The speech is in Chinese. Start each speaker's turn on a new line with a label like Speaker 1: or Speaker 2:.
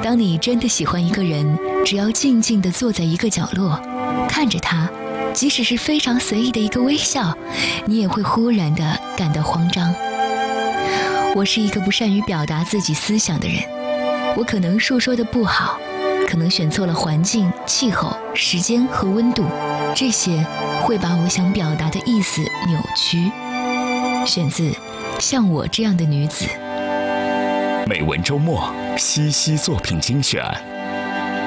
Speaker 1: 当你真的喜欢一个人，只要静静地坐在一个角落，看着他，即使是非常随意的一个微笑，你也会忽然地感到慌张。我是一个不善于表达自己思想的人，我可能述说的不好，可能选错了环境、气候、时间和温度，这些会把我想表达的意思扭曲。选自《像我这样的女子》。
Speaker 2: 美文周末，西西作品精选。